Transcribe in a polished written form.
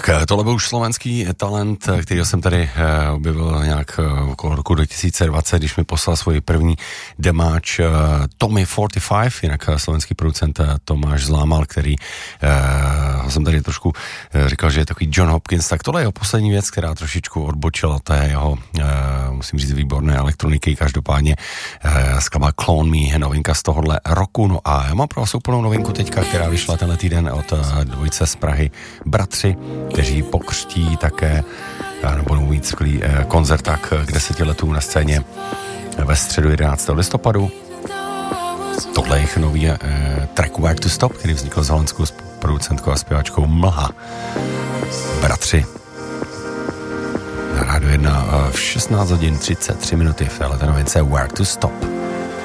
Tak tohle byl už slovenský talent, který jsem tady objevil nějak okolo roku 2020, když mi poslal svůj první demáč Tommy 45, jinak slovenský producent Tomáš Zlámal, který jsem tady trošku říkal, že je takový John Hopkins, tak tohle je jeho poslední věc, která trošičku odbočila té jeho, musím říct, výborné elektroniky, každopádně skladba Clone Me, novinka z tohohle roku. No a já mám pro vás úplnou novinku teďka, která vyšla tenhle týden od dvojice z Prahy, Bratři, kteří pokřtí také, nebo budou mít skvělý koncerták k 10 letům na scéně ve středu 11. listopadu. Tohle je jejich nový track Where to Stop, který vznikl s holandskou producentkou a zpěvačkou Mlha. Bratři. Na Rádiu 1 v 16 hodin 33 minuty v této novince Where to Stop.